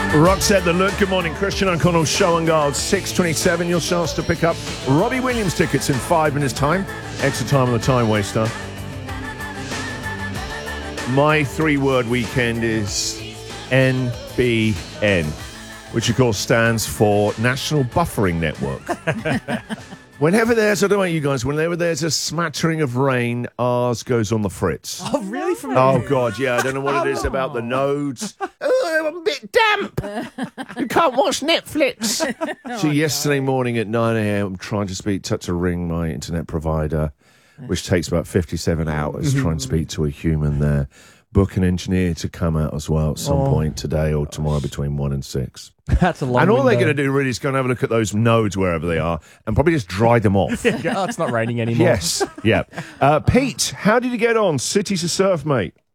Roxette The Look. Good morning, Christian O'Connell Show and Guard 6:27. Your chance to pick up Robbie Williams tickets in 5 minutes' time. Extra time on the time waster. My 3-word weekend is NBN, which of course stands for National Buffering Network. Whenever there's, I don't know about you guys, whenever there's a smattering of rain, ours goes on the fritz. Oh, really? Oh, God, yeah. I don't know what it is about the nodes. Oh, I'm a bit damp. You can't watch Netflix. So yesterday morning at 9 a.m, I'm trying to ring my internet provider, which takes about 57 hours trying to speak to a human there. Book an engineer to come out as well at some point today or tomorrow between 1 and 6. That's a long And all window. they're going to do really is go and have a look at those nodes wherever they are and probably just dry them off. Oh, it's not raining anymore. Yes. Yeah. Pete, how did you get on? City to Surf, mate.